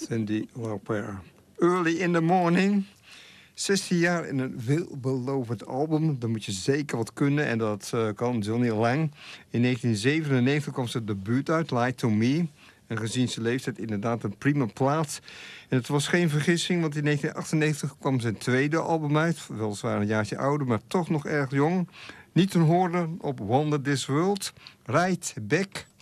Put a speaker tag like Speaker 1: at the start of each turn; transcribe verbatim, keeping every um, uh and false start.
Speaker 1: Cyndi Lauper. Early in the Morning. zestien jaar in een veelbelovend album. Dan moet je zeker wat kunnen. En dat uh, kan Johnny Lang. In negentien zevenennegentig kwam zijn debuut uit, Lie to Me. En gezien zijn leeftijd inderdaad een prima plaat. En het was geen vergissing, want in negentien achtennegentig kwam zijn tweede album uit. Weliswaar een jaartje ouder, maar toch nog erg jong. Niet te horen op Wonder This World. Right Back.